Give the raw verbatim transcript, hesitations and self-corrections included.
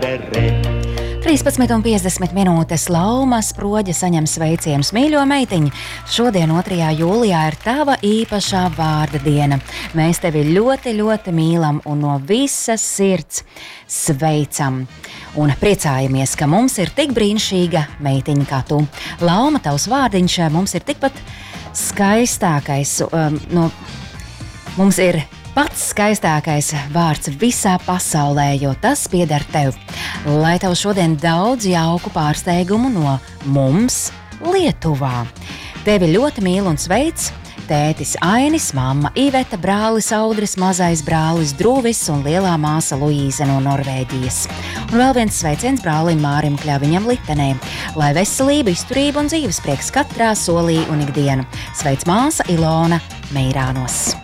derē. trīspadsmit un piecdesmit minūtes Lauma Sproģe saņem sveicienus mīļo meitiņu. Šodien, otrajā jūlijā, ir tava īpašā vārda diena. Mēs tevi ļoti, ļoti mīlam un no visas sirds sveicam. Un priecājamies, ka mums ir tik brīnišķīga meitiņa kā tu. Lauma, tavs vārdiņš mums ir tikpat skaistākais. Um, no, mums ir pats skaistākais vārds visā pasaulē, jo tas pieder tev. Lai tev šodien daudz jauku pārsteigumu no mums Lietuvā. Tevi ļoti mīl un sveic tētis Ainis, mamma Iveta, brālis Audris, mazais brālis Druvis un lielā māsa Luīze no Norvēģijas. Un vēl viens sveiciens brālim Mārim Kļaviņam Litenē. Lai veselība, izturība un dzīvesprieks katrā solī un ikdienu. Sveic māsa Ilona Meirānos.